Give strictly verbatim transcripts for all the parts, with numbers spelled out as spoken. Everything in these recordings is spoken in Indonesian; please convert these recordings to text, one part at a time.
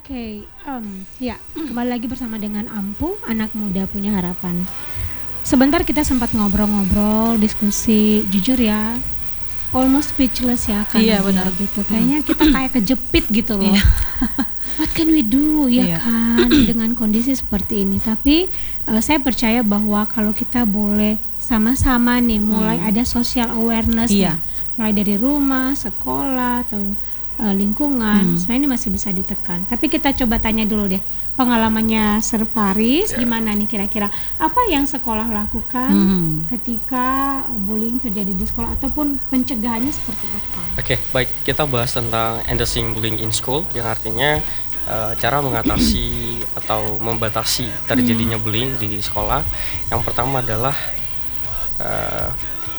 Oke, um, ya kembali lagi bersama dengan Ampu, anak muda punya harapan. Sebentar kita sempat ngobrol-ngobrol, diskusi, jujur ya, almost speechless ya kan? Iya benar gitu. Kayaknya kita kayak kejepit gitu loh. What can we do ya Iya. kan dengan kondisi seperti ini? Tapi uh, saya percaya bahwa kalau kita boleh sama-sama nih mulai Hmm. ada social awareness Iya. nih, mulai dari rumah, sekolah atau uh, lingkungan, Hmm. sebenarnya ini masih bisa ditekan. Tapi kita coba tanya dulu deh, pengalamannya Sir Faris Ya. gimana nih kira-kira? Apa yang sekolah lakukan Hmm. ketika bullying terjadi di sekolah ataupun pencegahannya seperti apa? Oke, baik, kita bahas tentang ending bullying in school, yang artinya uh, cara mengatasi atau membatasi terjadinya bullying di sekolah. Yang pertama adalah uh,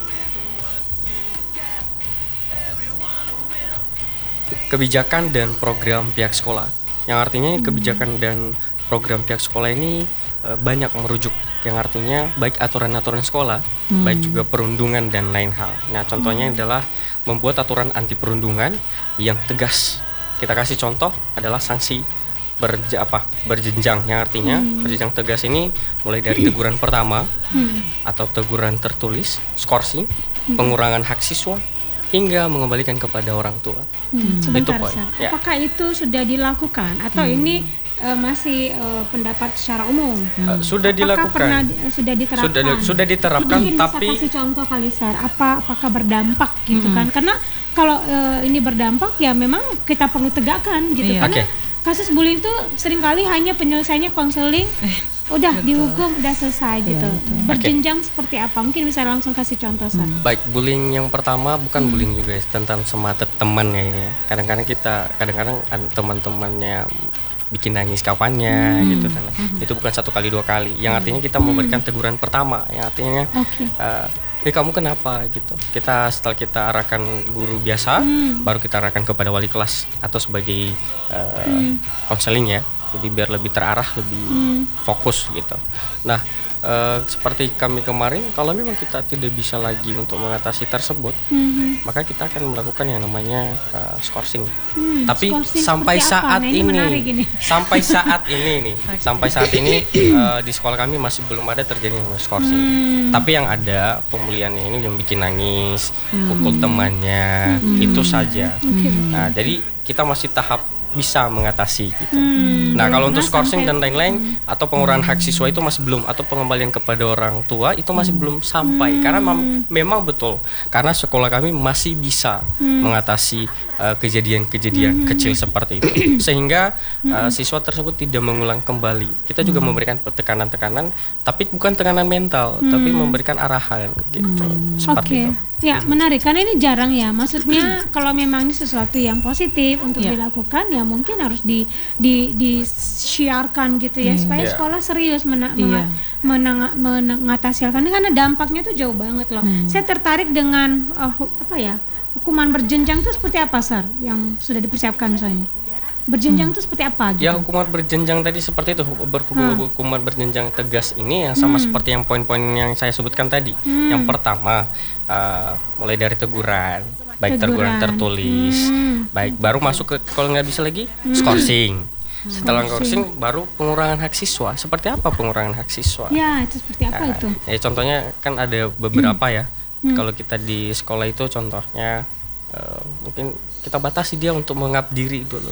kebijakan dan program pihak sekolah. Yang artinya kebijakan dan program pihak sekolah ini uh, banyak merujuk, yang artinya baik aturan-aturan sekolah, Hmm. baik juga perundungan dan lain hal. Nah, contohnya adalah membuat aturan anti perundungan yang tegas. Kita kasih contoh adalah sanksi berja, apa, berjenjang, yang artinya berjenjang tegas ini mulai dari teguran pertama Hmm. atau teguran tertulis, skorsing, pengurangan hak siswa, hingga mengembalikan kepada orang tua. Hmm, sebentar, Itu poin. Sir. Ya. Apakah itu sudah dilakukan atau ini eh, masih eh, pendapat secara umum? Uh, sudah Apakah dilakukan. pernah di- eh, sudah diterapkan? Sudah sudah diterapkan, Mungkin tapi bisa kasih contoh kali, Sir. Apa apakah berdampak gitu Hmm. kan? Karena kalau eh, ini berdampak ya memang kita perlu tegakkan gitu. Iya. Karena Oke. kasus bullying itu seringkali hanya penyelesaiannya konseling. Udah betul. dihukum, udah selesai Iya, gitu. betul. Berjenjang seperti apa? Mungkin bisa langsung kasih contoh, Sir. baik, bullying yang pertama bukan bullying juga ya, tentang semata teman ya ini ya. Kadang-kadang kita kadang-kadang an- teman-temannya bikin nangis kawannya gitu kan. Itu bukan satu kali dua kali. Yang artinya kita memberikan teguran pertama, yang artinya Oke. eh "Eh, kamu kenapa?" gitu. Kita setelah kita arahkan guru biasa, baru kita arahkan kepada wali kelas atau sebagai eh, konseling ya. Jadi biar lebih terarah, lebih fokus gitu. Nah, eh, seperti kami kemarin, kalau memang kita tidak bisa lagi untuk mengatasi tersebut, Mhm. maka kita akan melakukan yang namanya uh, skorsing. Hmm, Tapi skorsing sampai seperti apa? saat Nah, ini ini, menarik ini. sampai saat ini nih, sampai saat ini uh, di sekolah kami masih belum ada terjadi yang namanya skorsing. Hmm. Tapi yang ada pemulihannya ini yang bikin nangis, pukul temannya, itu saja. Oke. Nah, jadi kita masih tahap bisa mengatasi gitu. Hmm, Nah, kalau untuk karena skorsing sampai- dan lain-lain atau pengurangan hak siswa itu masih belum, atau pengembalian kepada orang tua itu masih belum sampai, karena mem- memang betul karena sekolah kami masih bisa mengatasi uh, kejadian-kejadian kecil seperti itu, sehingga uh, siswa tersebut tidak mengulang kembali. Kita juga memberikan tekanan-tekanan, tapi bukan tekanan mental, tapi memberikan arahan gitu, Oke, seperti itu. ya menarik karena ini jarang ya. Maksudnya kalau memang ini sesuatu yang positif untuk Iya. dilakukan ya mungkin harus di di disiarkan gitu ya supaya Iya. sekolah serius mena- Iya. menga- menang- mengatasi hal ini karena dampaknya tuh jauh banget loh. Saya tertarik dengan uh, hu- apa ya hukuman berjenjang itu seperti apa, Sar? Yang sudah dipersiapkan misalnya berjenjang itu seperti apa gitu? Ya, hukuman berjenjang tadi seperti itu. Berhukum- Hukuman berjenjang tegas ini yang sama seperti yang poin-poin yang saya sebutkan tadi. Yang pertama, uh, mulai dari teguran, baik Teguran. teguran tertulis, Hmm. baik baru masuk ke, kalau nggak bisa lagi, skorsing. Setelah skorsing baru pengurangan hak siswa. Seperti apa pengurangan hak siswa? Ya itu seperti apa Nah, itu? ya contohnya kan ada beberapa ya. Kalau kita di sekolah itu contohnya eh, mungkin kita batasi dia untuk mengabdiri dulu.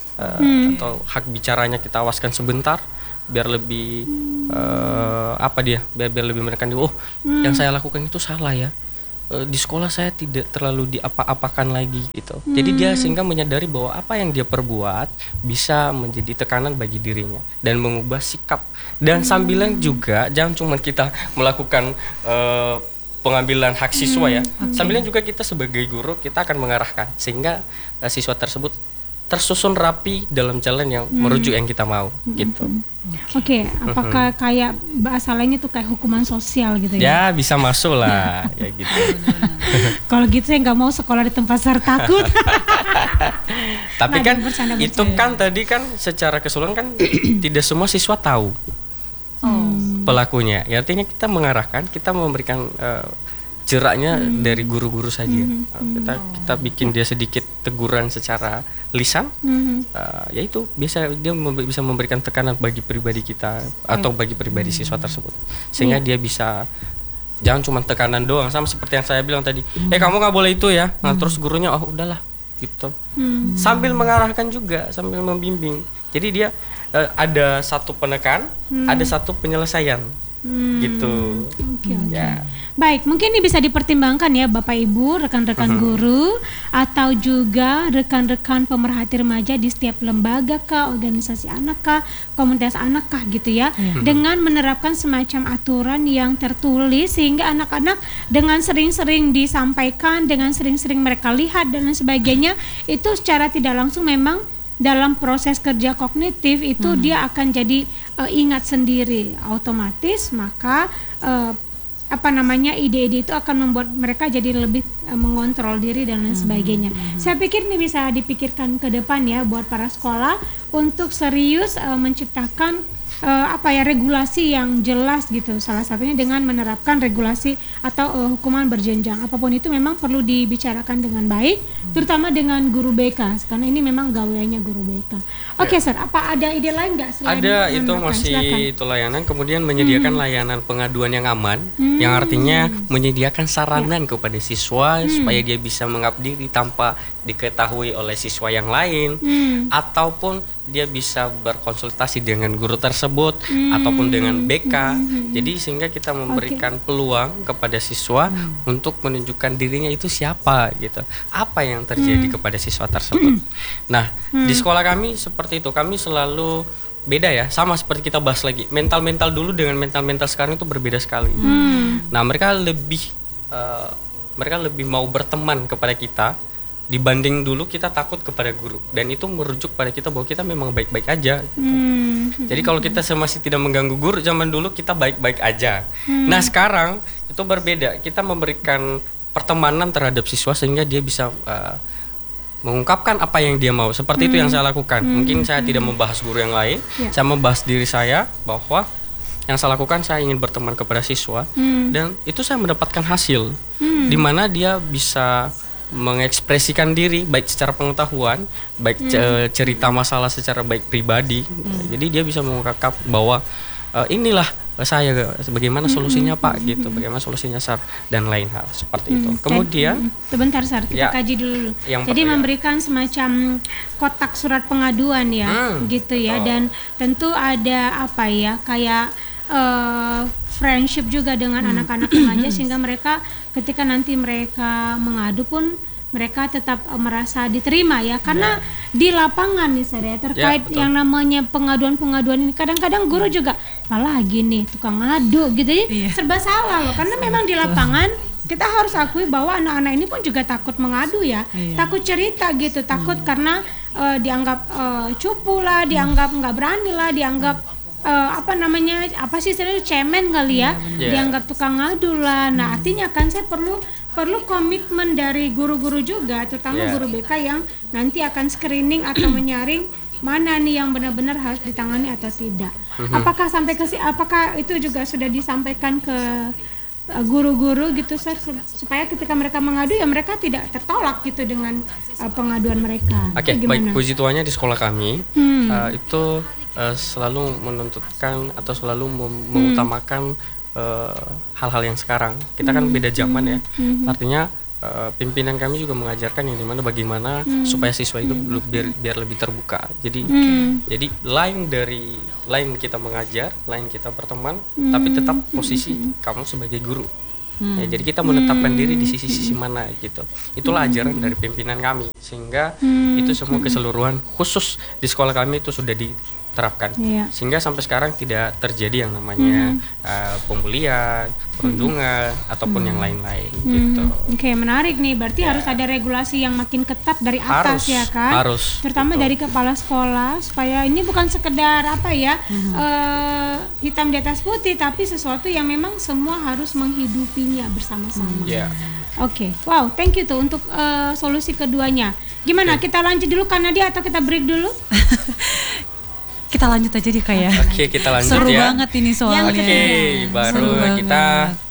Eh, atau hak bicaranya kita awaskan sebentar biar lebih eh, apa dia? Biar biar lebih menekan dia, oh, yang saya lakukan itu salah ya. Eh, di sekolah saya tidak terlalu diapa-apakan lagi gitu. Jadi dia sehingga menyadari bahwa apa yang dia perbuat bisa menjadi tekanan bagi dirinya dan mengubah sikap. Dan sambilan juga jangan cuma kita melakukan eh, pengambilan hak siswa ya. Sambilan juga kita sebagai guru kita akan mengarahkan sehingga eh, siswa tersebut tersusun rapi dalam jalan yang merujuk yang kita mau gitu. Oke, apakah kayak bahasa lainnya tuh kayak hukuman sosial gitu ya? Ya bisa masuk lah ya gitu. Kalau gitu saya nggak mau sekolah di tempat Sar takut. Tapi Nah, kan bercanda, itu bercanda. kan tadi kan secara keseluruhan kan tidak semua siswa tahu Oh. pelakunya. Ya, artinya kita mengarahkan, kita memberikan eh, jeraknya hmm. dari guru-guru saja. Hmm. Uh, kita kita bikin dia sedikit teguran secara lisan, hmm. uh, yaitu biasa dia mem- bisa memberikan tekanan bagi pribadi kita atau bagi pribadi hmm. siswa tersebut, sehingga yeah. dia bisa jangan cuma tekanan doang, sama seperti yang saya bilang tadi, hmm. eh kamu nggak boleh itu ya, nah hmm. terus gurunya oh udahlah gitu, hmm. sambil mengarahkan juga, sambil membimbing. Jadi dia uh, ada satu penekan, hmm. ada satu penyelesaian, hmm. gitu. Okay, okay. Ya. Baik, mungkin ini bisa dipertimbangkan ya Bapak Ibu, rekan-rekan uh-huh. guru, atau juga rekan-rekan pemerhati remaja di setiap lembaga kah, organisasi anak kah, komunitas anak kah gitu ya, uh-huh. dengan menerapkan semacam aturan yang tertulis sehingga anak-anak dengan sering-sering disampaikan, dengan sering-sering mereka lihat dan lain sebagainya, itu secara tidak langsung memang dalam proses kerja kognitif itu hmm. dia akan jadi uh, ingat sendiri otomatis, maka uh, apa namanya ide-ide itu akan membuat mereka jadi lebih uh, mengontrol diri dan lain sebagainya. Hmm. Saya pikir ini bisa dipikirkan ke depan ya buat para sekolah untuk serius uh, menciptakan uh, apa ya regulasi yang jelas gitu. Salah satunya dengan menerapkan regulasi atau uh, hukuman berjenjang. Apapun itu memang perlu dibicarakan dengan baik, hmm. terutama dengan guru B K karena ini memang gaweannya guru B K. Oke, okay, Sir, apa ada ide lain nggak selain ada itu masih silakan. Itu layanan, kemudian menyediakan hmm. layanan pengaduan yang aman, hmm. yang artinya menyediakan saranan ya. kepada siswa hmm. supaya dia bisa mengabdi tanpa diketahui oleh siswa yang lain, hmm. ataupun dia bisa berkonsultasi dengan guru tersebut hmm. ataupun dengan B K. Hmm. Jadi sehingga kita memberikan okay. peluang kepada siswa hmm. untuk menunjukkan dirinya itu siapa gitu, apa yang terjadi hmm. kepada siswa tersebut. Nah, hmm. di sekolah kami seperti itu, kami selalu beda ya, sama seperti kita bahas lagi, mental-mental dulu dengan mental-mental sekarang itu berbeda sekali. hmm. Nah, mereka lebih uh, mereka lebih mau berteman kepada kita dibanding dulu kita takut kepada guru, dan itu merujuk pada kita bahwa kita memang baik-baik aja gitu. hmm. Jadi kalau kita masih tidak mengganggu guru, zaman dulu kita baik-baik aja. hmm. Nah, sekarang itu berbeda, kita memberikan pertemanan terhadap siswa sehingga dia bisa uh, mengungkapkan apa yang dia mau. Seperti hmm. itu yang saya lakukan. hmm. Mungkin saya hmm. tidak membahas guru yang lain, yeah. saya membahas diri saya, bahwa yang saya lakukan saya ingin berteman kepada siswa, hmm. dan itu saya mendapatkan hasil, hmm. di mana dia bisa mengekspresikan diri baik secara pengetahuan, baik hmm. cerita masalah secara baik pribadi. hmm. Jadi dia bisa mengungkapkan bahwa uh, inilah saya, bagaimana solusinya Pak gitu, bagaimana solusinya Sar, dan lain hal seperti itu. Hmm, Kemudian sebentar Sar, kita ya, kaji dulu. Jadi per, memberikan ya. semacam kotak surat pengaduan ya, hmm, gitu ya, betul. Dan tentu ada apa ya, kayak uh, friendship juga dengan hmm. anak-anak remaja sehingga mereka ketika nanti mereka mengadu pun mereka tetap uh, merasa diterima ya, karena yeah. di lapangan nih Sar ya, terkait yeah, yang namanya pengaduan-pengaduan ini kadang-kadang guru juga malah gini tukang ngadu gitu ya, yeah. serba salah loh, karena memang di lapangan kita harus akui bahwa anak-anak ini pun juga takut mengadu ya, yeah. takut cerita gitu, takut hmm. karena uh, dianggap uh, cupu lah, dianggap nggak berani lah, dianggap Uh, apa namanya, apa sih istilahnya, cemen kali ya, yeah. dianggap tukang ngadu lah. Nah, hmm. artinya kan saya perlu perlu komitmen dari guru-guru juga, terutama yeah. guru B K yang nanti akan screening atau menyaring mana nih yang benar-benar harus ditangani atau tidak. Mm-hmm. Apakah sampai ke apakah itu juga sudah disampaikan ke uh, guru-guru gitu, Sir, supaya ketika mereka mengadu ya mereka tidak tertolak gitu dengan uh, pengaduan mereka. Oke, okay, baik, puji Tuhannya di sekolah kami hmm. uh, itu Uh, selalu menuntutkan atau selalu mem- mengutamakan uh, hal-hal yang sekarang. Kita kan beda zaman ya. Artinya uh, pimpinan kami juga mengajarkan yang dimana bagaimana supaya siswa itu biar biar lebih terbuka. Jadi jadi lain dari lain kita mengajar, lain kita berteman, tapi tetap posisi kamu sebagai guru. Hmm. Ya, jadi kita menetapkan hmm. diri di sisi-sisi mana gitu. Itulah ajaran dari pimpinan kami, sehingga hmm. itu semua keseluruhan khusus di sekolah kami itu sudah diterapkan, yeah. sehingga sampai sekarang tidak terjadi yang namanya hmm. uh, pembulian, perundungan hmm. ataupun hmm. yang lain-lain hmm. gitu. Oke, okay, menarik nih. Berarti yeah. harus ada regulasi yang makin ketat dari atas, harus, ya kan? Harus. Terutama betul. Dari kepala sekolah, supaya ini bukan sekedar apa ya hmm. uh, hitam di atas putih, tapi sesuatu yang memang semua harus menghidupi bersama-sama. Hmm, yeah. Oke, okay. Wow, thank you tuh untuk uh, solusi keduanya. Gimana? Okay. Kita lanjut dulu kan Nadia atau kita break dulu? Kita lanjut aja deh kayak. Oke, okay, kita lanjut seru ya. Seru banget ini soalnya. Oke, okay, baru kita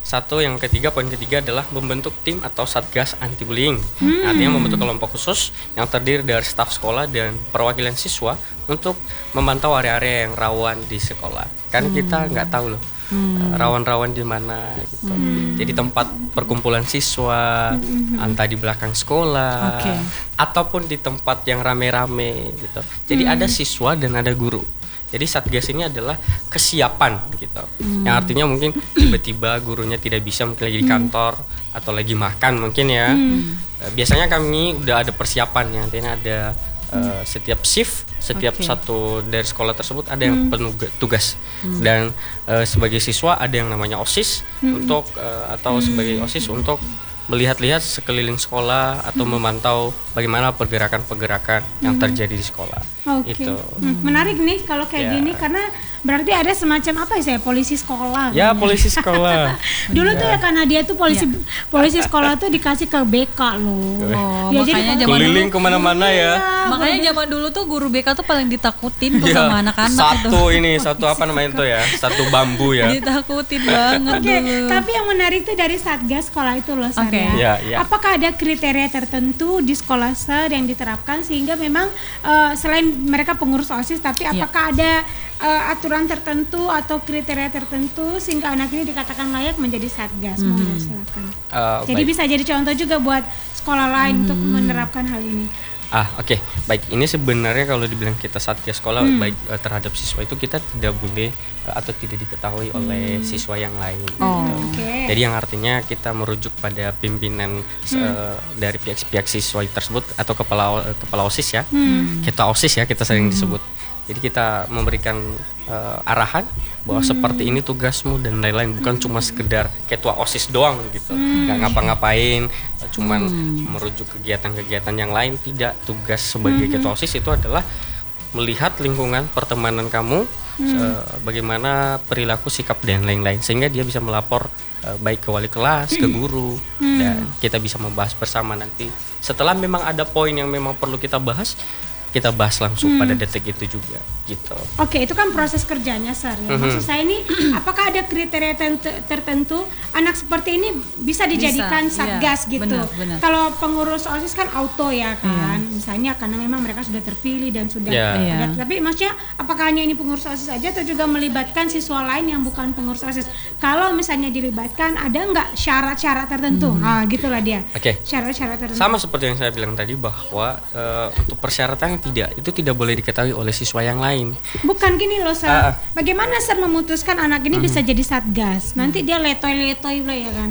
satu yang ketiga, poin ketiga adalah membentuk tim atau satgas anti bullying. Hmm. Artinya membentuk kelompok khusus yang terdiri dari staf sekolah dan perwakilan siswa untuk memantau area-area yang rawan di sekolah. Kan hmm. kita nggak tahu loh hmm. rawan-rawan di mana gitu. Hmm. Jadi tempat perkumpulan siswa, hmm. entah di belakang sekolah, okay. ataupun di tempat yang rame-rame gitu. Jadi hmm. ada siswa dan ada guru. Jadi satgas ini adalah kesiapan gitu. Hmm. Yang artinya mungkin tiba-tiba gurunya tidak bisa, mungkin lagi di kantor hmm. atau lagi makan mungkin ya. Hmm. Biasanya kami udah ada persiapannya. Artinya ada hmm. uh, setiap shift, setiap okay. satu dari sekolah tersebut ada yang hmm. penuh tugas. Hmm. Dan uh, sebagai siswa ada yang namanya OSIS hmm. untuk uh, atau hmm. sebagai OSIS untuk melihat-lihat sekeliling sekolah atau hmm. memantau bagaimana pergerakan-pergerakan hmm. yang terjadi di sekolah. Oke. Okay. Itu. Hmm. Menarik nih kalau kayak yeah. gini karena berarti ada semacam apa ya, polisi sekolah. Ya, kan? Polisi sekolah. Dulu tuh ya karena dia tuh polisi yeah. polisi sekolah tuh dikasih ke B K loh. Oh, ya, makanya jadi zaman keliling kemana-mana ya. Iya, makanya zaman dulu tuh guru B K tuh paling ditakutin tuh yeah. sama anak-anak. Satu itu. ini, satu apa namanya itu ya? Satu bambu ya. Ditakutin banget. Oke, okay, dulu. tapi yang menarik tuh dari satgas sekolah itu loh, Sar. Okay. Ya, ya. Apakah ada kriteria tertentu di sekolah Sar yang diterapkan sehingga memang uh, selain mereka pengurus OSIS, tapi apakah yeah. ada uh, aturan tertentu atau kriteria tertentu sehingga anak ini dikatakan layak menjadi satgas? Mm-hmm. Mohon silakan. Uh, jadi baik. Bisa jadi contoh juga buat sekolah lain mm-hmm. untuk menerapkan hal ini. Ah, oke, okay. Baik. Ini sebenarnya kalau dibilang kita satgas sekolah hmm. baik uh, terhadap siswa itu kita tidak boleh uh, atau tidak diketahui hmm. oleh siswa yang lain. Oh, gitu. Okay. Jadi yang artinya kita merujuk pada pimpinan hmm. uh, dari pihak-pihak siswa tersebut atau kepala uh, kepala OSIS ya. Hmm. Kita OSIS ya, kita sering hmm. disebut. Jadi kita memberikan uh, arahan bahwa hmm. seperti ini tugasmu dan lain-lain, bukan hmm. cuma sekedar ketua OSIS doang gitu, hmm. nggak ngapa-ngapain, cuman hmm. merujuk kegiatan-kegiatan yang lain. Tidak, tugas sebagai hmm. ketua OSIS itu adalah melihat lingkungan pertemanan kamu, hmm. uh, bagaimana perilaku, sikap dan lain-lain, sehingga dia bisa melapor uh, baik ke wali kelas, ke guru, hmm. dan kita bisa membahas bersama nanti. Setelah memang ada poin yang memang perlu kita bahas, kita bahas langsung hmm. pada detik itu juga gitu. Oke, itu kan proses kerjanya, Sar. Ya. Mm-hmm. Maksud saya ini apakah ada kriteria tertentu anak seperti ini bisa dijadikan bisa, satgas iya, gitu. Benar, benar. Kalau pengurus OSIS kan auto ya kan. Iya. Misalnya karena memang mereka sudah terpilih dan sudah yeah. ada, iya. tapi maksudnya apakah hanya ini pengurus OSIS saja atau juga melibatkan siswa lain yang bukan pengurus OSIS? Kalau misalnya dilibatkan, ada nggak syarat-syarat tertentu? Hmm. Ah, gitulah dia. Oke. Okay. Syarat-syarat tertentu. Sama seperti yang saya bilang tadi bahwa uh, untuk persyaratan tidak, itu tidak boleh diketahui oleh siswa yang lain. Bukan gini loh, Sar. Uh, Bagaimana Sar memutuskan anak ini uh, bisa jadi satgas? Nanti dia letoy-letoy lah ya kan.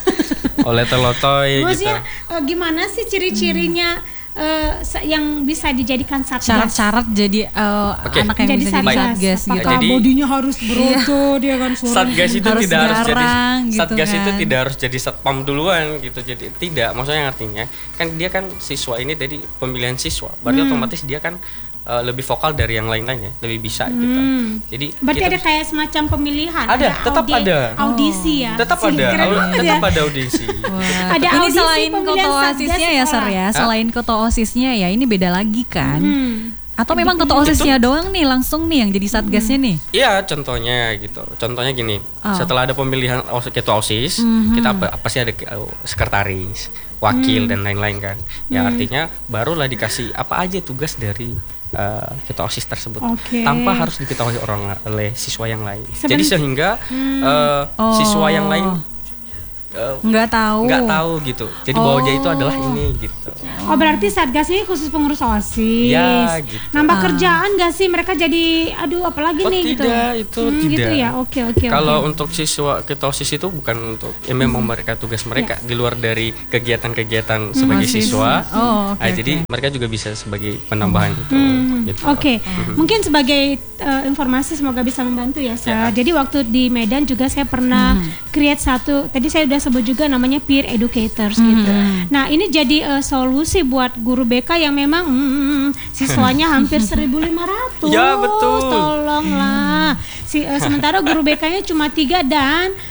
Oh, letoy-letoy gitu. Maksudnya uh, gimana sih ciri-cirinya uh, yang bisa dijadikan satgas? Syarat-syarat jadi uh, okay. anak yang jadi bisa satgas. jadi satgas Apakah gitu. jadi, bodinya harus berotot dia kan suara. Satgas itu harus tidak harus jadi gitu satgas kan. itu tidak harus jadi satpam duluan gitu. Jadi tidak, maksudnya artinya kan dia kan siswa ini dari pemilihan siswa. Berarti hmm. otomatis dia kan Uh, lebih vokal dari yang lain-lain ya, lebih bisa hmm. gitu. Jadi berarti kita ada kayak semacam pemilihan, ada, ada tetap audi- ada audisi ya. Tetap Sih, ada, keren au- banget tetap ya. ada audisi. Ada ini audisi selain pemilihan ketua satgas OSISnya ya, Sar ya. Hah? Selain ketua OSISnya ya, ini beda lagi kan. Hmm. Atau memang ketua OSISnya doang nih langsung nih yang jadi satgasnya nih? Iya, contohnya gitu. Contohnya gini, oh. setelah ada pemilihan ketua OSIS, mm-hmm. kita apa, pasti ada sekretaris, wakil mm. dan lain-lain kan. Ya mm. artinya barulah dikasih apa aja tugas dari uh, ketua OSIS tersebut, okay. tanpa harus diketahui orang oleh siswa yang lain. Seben- Jadi sehingga hmm. uh, oh. siswa yang lain Uh, nggak tahu nggak tahu gitu, jadi oh. bahwa dia itu adalah ini gitu. Oh, berarti satgas ini khusus pengurus OSIS. Ya, gitu. Nambah ah. kerjaan nggak sih mereka jadi aduh apalagi Oh, nih tidak, gitu. itu hmm, tidak. Gitu ya. Oke, oke, Kalau oke. untuk siswa ketua OSIS itu bukan untuk ya memang hmm. mereka tugas mereka ya. Di luar dari kegiatan-kegiatan sebagai hmm, siswa. Oh, okay, nah, okay. Jadi mereka juga bisa sebagai penambahan hmm. itu. Gitu. Oke, okay. hmm. Mungkin sebagai uh, informasi semoga bisa membantu ya, Sa. Ya. Jadi waktu di Medan juga saya pernah hmm. create satu. Tadi saya udah sebut juga namanya peer educators hmm. gitu. Nah ini jadi uh, solusi buat guru B K yang memang hmm, siswanya hampir seribu lima ratus. Ya betul. Tolonglah. Si, uh, sementara guru B K-nya cuma tiga dan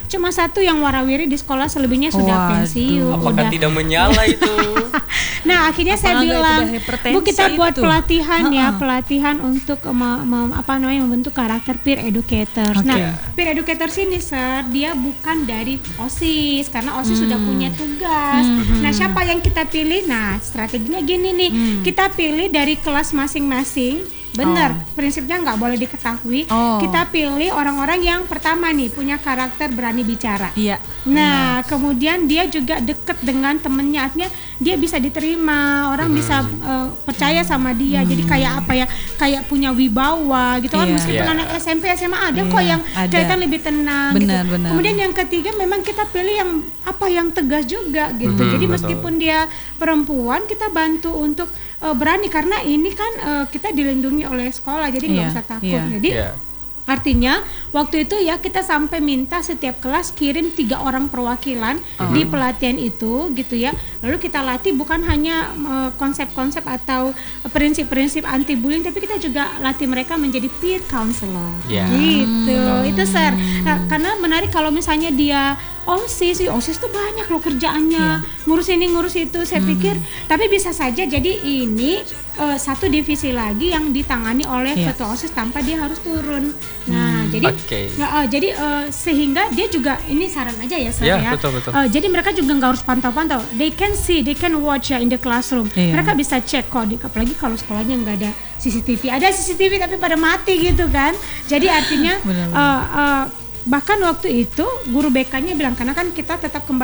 cuma satu yang warawiri di sekolah, selebihnya sudah Waduh. pensiun. Apakah udah. tidak menyala itu? Nah akhirnya saya Apalagi itu bilang, udah hipertensi Bu kita buat itu. pelatihan ya, Ha-ha. pelatihan untuk me- me- apa namanya membentuk karakter peer educators. Oke. Nah peer educators ini sir, dia bukan dari OSIS karena OSIS sudah punya tugas. Nah siapa yang kita pilih? Nah strateginya gini nih, kita pilih dari kelas masing-masing. Benar, Oh. prinsipnya nggak boleh diketahui. Oh. Kita pilih orang-orang yang pertama nih punya karakter berani bicara. Iya. Nah, kemudian dia juga deket dengan temennya, artinya dia bisa diterima, orang bisa eh, percaya sama dia. Jadi kayak apa ya? Kayak punya wibawa gitu kan. Iya. Meskipun Iya. anak S M P, S M A ada Iya, kok yang ada. kelihatan lebih tenang Benar, gitu. benar. Kemudian yang ketiga memang kita pilih yang apa yang tegas juga gitu. Mhm, Jadi betul. meskipun dia perempuan, kita bantu untuk eh, berani karena ini kan eh, kita dilindungi oleh sekolah, jadi nggak Iya, usah takut. iya. Jadi Iya. artinya waktu itu ya kita sampai minta setiap kelas kirim tiga orang perwakilan di pelatihan itu gitu ya. Lalu kita latih bukan hanya eh, konsep-konsep atau prinsip-prinsip anti bullying, tapi kita juga latih mereka menjadi peer counselor. Iya. Gitu. Itu sir. Nah, karena menarik kalau misalnya dia OSIS, sih OSIS tuh banyak loh kerjaannya, ngurus ini ngurus itu. Saya pikir, tapi bisa saja jadi ini eh, satu divisi lagi yang ditangani oleh Iya. ketua OSIS tanpa dia harus turun. Nah, jadi Oke. ya, eh, jadi eh, sehingga dia juga ini saran aja ya saya Ya, ya. betul, betul. Eh, jadi mereka juga nggak harus pantau-pantau. They can see, they can watch ya in the classroom. Iya. Mereka bisa cek kok, di- apalagi kalau sekolahnya nggak ada C C T V. Ada C C T V tapi pada mati gitu kan. Jadi artinya Benar-benar. eh, eh, bahkan waktu itu guru B K-nya bilang karena kan kita tetap kembali